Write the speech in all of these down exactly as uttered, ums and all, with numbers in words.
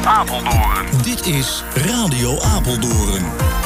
Apeldoorn. Dit is Radio Apeldoorn.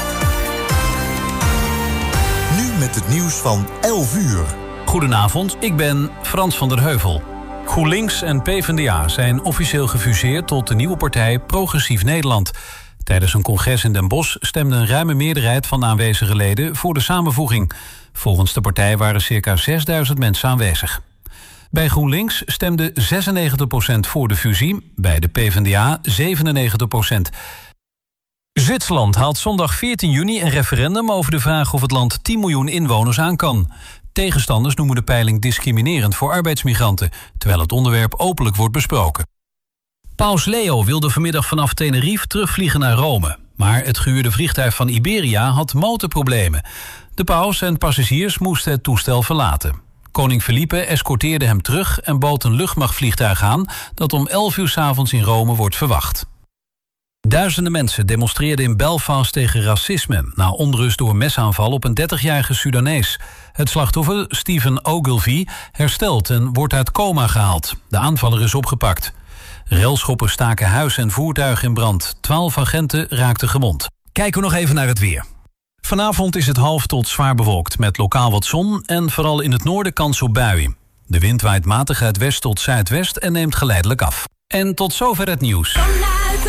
Nu met het nieuws van elf uur. Goedenavond, ik ben Frans van der Heuvel. GroenLinks en PvdA zijn officieel gefuseerd tot de nieuwe partij Progressief Nederland. Tijdens een congres in Den Bosch stemde een ruime meerderheid van de aanwezige leden voor de samenvoeging. Volgens de partij waren circa zesduizend mensen aanwezig. Bij GroenLinks stemde zesennegentig procent voor de fusie, bij de PvdA zevenennegentig procent. Zwitserland haalt zondag veertien juni een referendum over de vraag of het land tien miljoen inwoners aan kan. Tegenstanders noemen de peiling discriminerend voor arbeidsmigranten, terwijl het onderwerp openlijk wordt besproken. Paus Leo wilde vanmiddag vanaf Tenerife terugvliegen naar Rome, maar het gehuurde vliegtuig van Iberia had motorproblemen. De paus en passagiers moesten het toestel verlaten. Koning Felipe escorteerde hem terug en bood een luchtmachtvliegtuig aan dat om elf uur 's avonds in Rome wordt verwacht. Duizenden mensen demonstreerden in Belfast tegen racisme na onrust door een mesaanval op een dertigjarige Sudanees. Het slachtoffer, Stephen Ogilvie, herstelt en wordt uit coma gehaald. De aanvaller is opgepakt. Relschoppers staken huis en voertuig in brand. Twaalf agenten raakten gewond. Kijken we nog even naar het weer. Vanavond is het half tot zwaar bewolkt met lokaal wat zon en vooral in het noorden kans op buien. De wind waait matig uit west tot zuidwest en neemt geleidelijk af. En tot zover het nieuws.